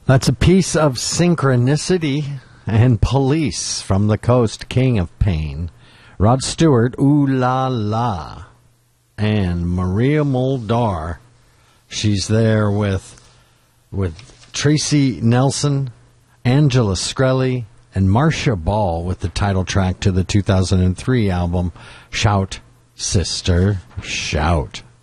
That's a piece of Synchronicity and Police from the Coast, King of Pain. Rod Stewart, Ooh La La. And Maria Muldaur, she's there with Tracy Nelson, Angela Skrelly, and Marcia Ball with the title track to the 2003 album, Shout, Sister, Shout.